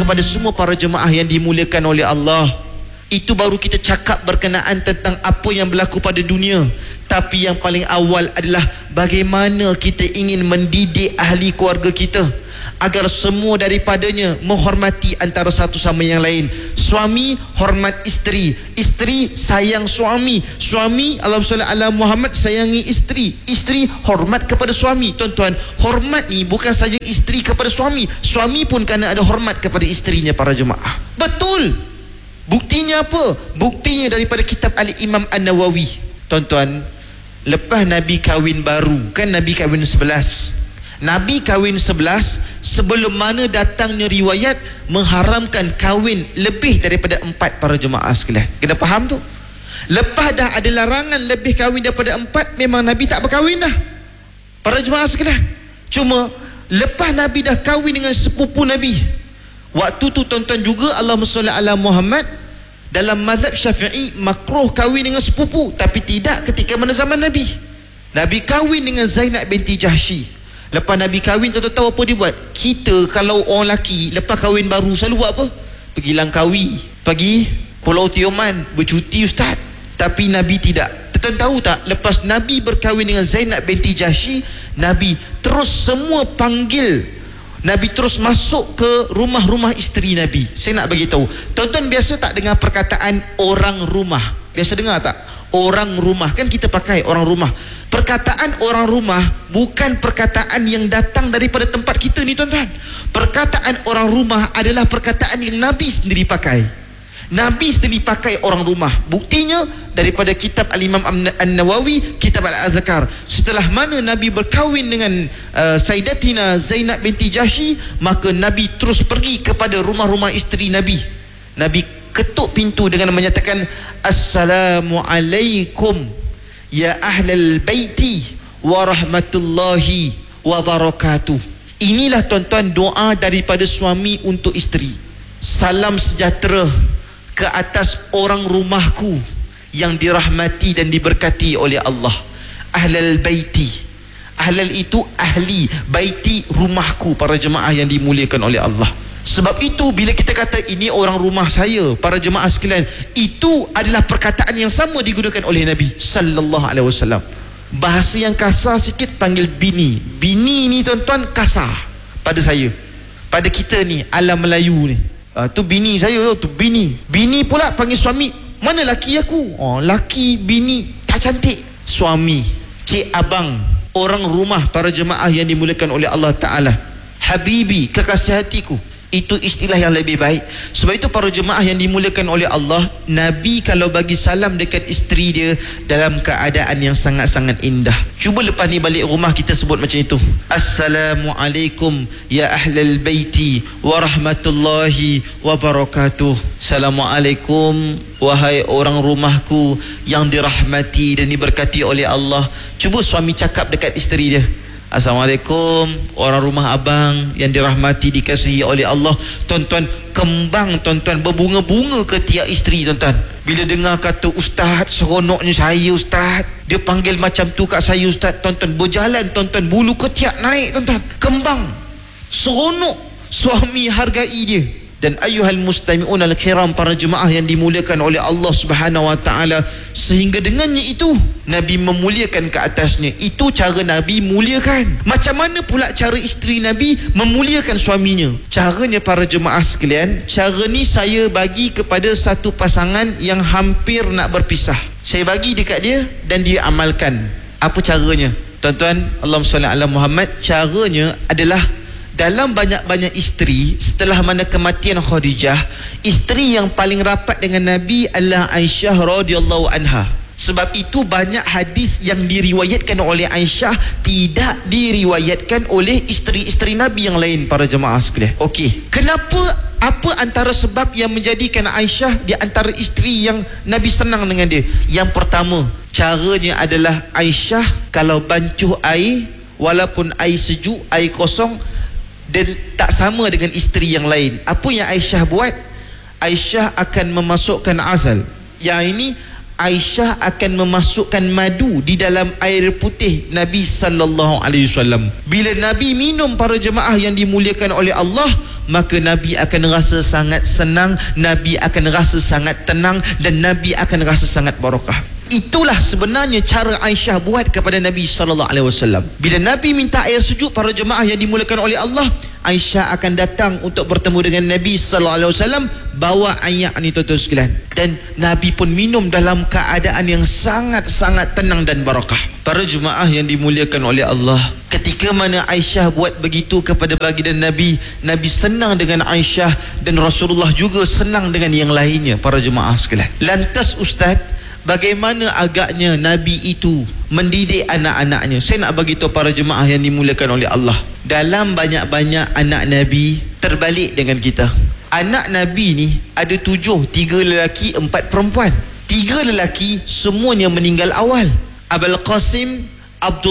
kepada semua para jemaah yang dimuliakan oleh Allah. Itu baru kita cakap berkenaan tentang apa yang berlaku pada dunia. Tapi yang paling awal adalah bagaimana kita ingin mendidik ahli keluarga kita agar semua daripadanya menghormati antara satu sama yang lain. Suami hormat isteri, isteri sayang suami, suami Allahumma salli ala Muhammad sayangi isteri, isteri hormat kepada suami. Tuan-tuan, hormat ni bukan saja isteri kepada suami, suami pun kena ada hormat kepada isterinya para jemaah. Betul. Buktinya apa? Buktinya daripada kitab Al-Imam An-Nawawi. Tuan-tuan, lepas Nabi kahwin baru, kan Nabi kahwin 11. Nabi kahwin 11, sebelum mana datangnya riwayat mengharamkan kahwin lebih daripada 4 para jemaah sekalian. Kena faham tu. Lepas dah ada larangan lebih kahwin daripada 4, memang Nabi tak berkahwin dah para jemaah sekalian. Cuma lepas Nabi dah kahwin dengan sepupu Nabi, waktu tu tuan-tuan juga Allahumma salli ala Muhammad, dalam mazhab Syafi'i makruh kahwin dengan sepupu, tapi tidak ketika mana zaman Nabi. Nabi kahwin dengan Zainab binti Jahsy. Lepas Nabi kahwin, tuan-tuan tahu apa dia buat? Kita kalau orang lelaki lepas kahwin baru selalu buat apa? Pergi Langkawi, pergi Pulau Tioman, bercuti ustaz. Tapi Nabi tidak. Tuan-tuan tahu tak, lepas Nabi berkahwin dengan Zainab binti Jahsy, Nabi terus semua panggil, Nabi terus masuk ke rumah-rumah isteri Nabi. Saya nak bagi tahu, tuan-tuan biasa tak dengar perkataan orang rumah? Biasa dengar tak? Orang rumah, kan kita pakai orang rumah. Perkataan orang rumah bukan perkataan yang datang daripada tempat kita ni tuan-tuan. Perkataan orang rumah adalah perkataan yang Nabi sendiri pakai. Nabi sendiri pakai orang rumah. Buktinya daripada kitab Al-Imam An-Nawawi, kitab Al-Azkar. Setelah mana Nabi berkahwin dengan Sayyidatina Zainab binti Jahsy, maka Nabi terus pergi kepada rumah-rumah isteri Nabi. Nabi ketuk pintu dengan menyatakan, Assalamualaikum ya ahlal baiti wa rahmatullahi wa barakatuh. Inilah tuan-tuan doa daripada suami untuk isteri. Salam sejahtera ke atas orang rumahku yang dirahmati dan diberkati oleh Allah. Ahlal baiti, ahlal itu ahli, baiti rumahku, para jemaah yang dimuliakan oleh Allah. Sebab itu bila kita kata ini orang rumah saya, para jemaah sekalian, itu adalah perkataan yang sama digunakan oleh Nabi sallallahu alaihi wasallam. Bahasa yang kasar sikit panggil bini. Bini ni tuan-tuan kasar pada saya, pada kita ni alam Melayu ni. Tu bini saya, tu bini. Bini pula panggil suami, mana laki aku? Laki bini tak cantik. Suami, cik abang, orang rumah, para jemaah yang dimuliakan oleh Allah Ta'ala. Habibi, kekasih hatiku. Itu istilah yang lebih baik. Sebab itu para jemaah yang dimuliakan oleh Allah, Nabi kalau bagi salam dekat isteri dia dalam keadaan yang sangat-sangat indah. Cuba lepas ni balik rumah kita sebut macam itu. Assalamualaikum ya ahlal baiti wa rahmatullahi wa barakatuh. Assalamualaikum wahai orang rumahku yang dirahmati dan diberkati oleh Allah. Cuba suami cakap dekat isteri dia, Assalamualaikum orang rumah abang yang dirahmati dikasihi oleh Allah. Tuan-tuan, kembang tuan-tuan berbunga-bunga ke tiap isteri tuan-tuan. Bila dengar kata ustaz, seronoknya saya ustaz, dia panggil macam tu kat saya ustaz, tuan-tuan berjalan tuan-tuan, bulu ketiak naik tuan-tuan. Kembang, seronok, suami hargai dia. Dan ayuhal mustami'un al-kiram, para jemaah yang dimuliakan oleh Allah Subhanahu wa ta'ala, sehingga dengannya itu Nabi memuliakan ke atasnya. Itu cara Nabi muliakan. Macam mana pula cara isteri Nabi memuliakan suaminya? Caranya para jemaah sekalian, cara ni saya bagi kepada satu pasangan yang hampir nak berpisah. Saya bagi dekat dia dan dia amalkan. Apa caranya? Tuan-tuan, Allahumma salli ala Muhammad. Caranya adalah, dalam banyak-banyak isteri, setelah mana kematian Khadijah, isteri yang paling rapat dengan Nabi adalah Aisyah radhiyallahu anha. Sebab itu banyak hadis yang diriwayatkan oleh Aisyah tidak diriwayatkan oleh isteri-isteri Nabi yang lain, para jemaah sekalian. Okey, kenapa, apa antara sebab yang menjadikan Aisyah di antara isteri yang Nabi senang dengan dia? Yang pertama, caranya adalah Aisyah kalau bancuh air, walaupun air sejuk, air kosong, dia tak sama dengan isteri yang lain. Apa yang Aisyah buat? Aisyah akan memasukkan asal. Yang ini Aisyah akan memasukkan madu di dalam air putih Nabi sallallahu alaihi wasallam. Bila Nabi minum, para jemaah yang dimuliakan oleh Allah, maka Nabi akan rasa sangat senang, Nabi akan rasa sangat tenang, dan Nabi akan rasa sangat barakah. Itulah sebenarnya cara Aisyah buat kepada Nabi SAW. Bila Nabi minta air sejuk, para jemaah yang dimuliakan oleh Allah, Aisyah akan datang untuk bertemu dengan Nabi SAW, bawa air ni tuan-tuan sekalian, dan Nabi pun minum dalam keadaan yang sangat-sangat tenang dan barakah. Para jemaah yang dimuliakan oleh Allah, ketika mana Aisyah buat begitu kepada baginda Nabi, Nabi senang dengan Aisyah, dan Rasulullah juga senang dengan yang lainnya. Para jemaah sekalian, lantas Ustaz, bagaimana agaknya Nabi itu mendidik anak-anaknya? Saya nak bagi tahu para jemaah yang dimuliakan oleh Allah, dalam banyak-banyak anak Nabi terbalik dengan kita. Anak Nabi ni ada 7, 3 lelaki, 4 perempuan. 3 lelaki semuanya meninggal awal. Abul Qasim, Abdul